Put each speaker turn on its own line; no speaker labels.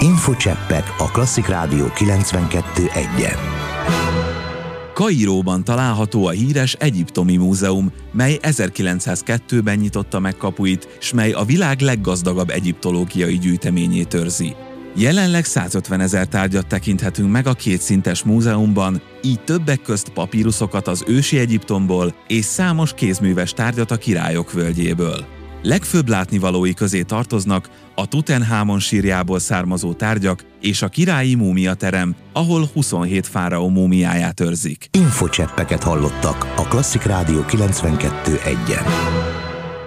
Infocseppek a Klasszik Rádió 92.1-en.
Kairóban található a híres Egyiptomi Múzeum, mely 1902-ben nyitotta meg kapuit, s mely a világ leggazdagabb egyiptológiai gyűjteményét őrzi. Jelenleg 150 000 tárgyat tekinthetünk meg a kétszintes múzeumban, így többek közt papíruszokat az ősi Egyiptomból és számos kézműves tárgyat a Királyok völgyéből. Legfőbb látnivalói közé tartoznak a Tutenhamon sírjából származó tárgyak és a királyi múmiaterem, ahol 27 fáraó múmiáját őrzik.
Infocseppeket hallottak a Klasszik Rádió 92.1-en.